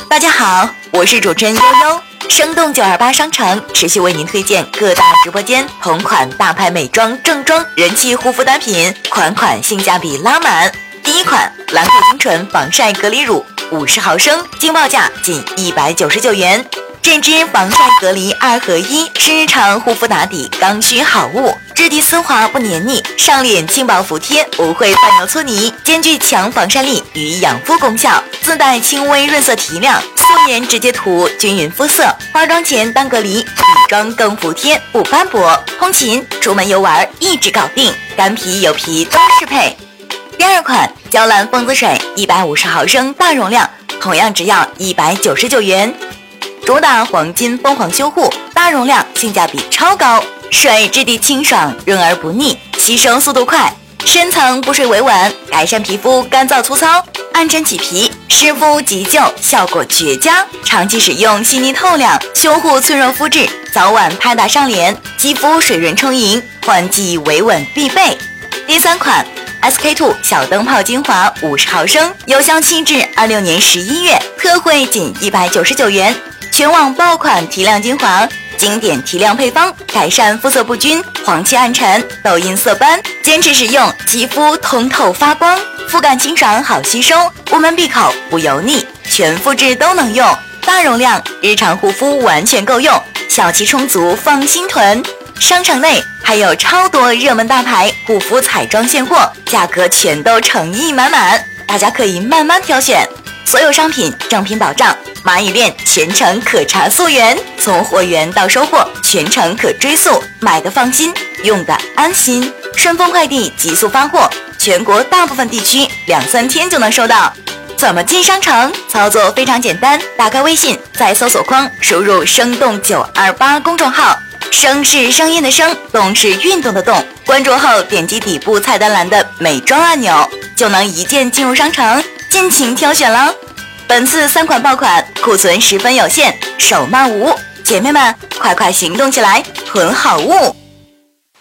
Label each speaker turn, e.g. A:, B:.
A: 大家好，我是主持人悠悠。生动928商城持续为您推荐各大直播间同款大牌美妆正装人气护肤单品，款款性价比拉满。第一款兰蔻精纯防晒隔离乳50毫升，惊报价仅199元。这支防晒隔离2合1是日常护肤打底刚需好物，质地丝滑不黏腻，上脸轻薄服帖，不会泛油粗泥，兼具强防晒力与养肤功效，自带轻微润色提亮，素颜直接涂均匀肤色，化妆前当隔离，底妆更服帖不斑驳，通勤出门游玩一直搞定，干皮油皮都适配。第二款娇兰蜂子水150毫升大容量，同样只要199元。主打黄金凤凰修护，大容量，性价比超高。水质地清爽，润而不腻，吸收速度快，深层补水维稳，改善皮肤干燥粗糙、暗沉起皮、湿敷急救，效果绝佳。长期使用细腻透亮，修护脆弱肤质，早晚拍打上脸，肌肤水润充盈，换季维稳必备。第三款 SK2 小灯泡精华50毫升，有效期至26年11月，特惠仅199元。全网爆款提亮精华，经典提亮配方，改善肤色不均、黄气暗沉、痘印色斑，坚持使用，肌肤通透发光，肤感清爽好吸收，无门闭口不油腻，全肤质都能用，大容量，日常护肤完全够用，小气充足放心囤。商场内还有超多热门大牌护肤彩妆现货，价格全都诚意满满，大家可以慢慢挑选。所有商品正品保障，蚂蚁链全程可查溯源，从货源到收货全程可追溯，买的放心，用的安心。顺丰快递急速发货，全国大部分地区2-3天就能收到。怎么进商城？操作非常简单，打开微信，在搜索框输入生动928公众号，声是声音的声，动是运动的动，关注后点击底部菜单栏的美妆按钮，就能一键进入商城，尽情挑选了。本次3款爆款库存十分有限，手慢无，姐妹们快快行动起来，囤好物。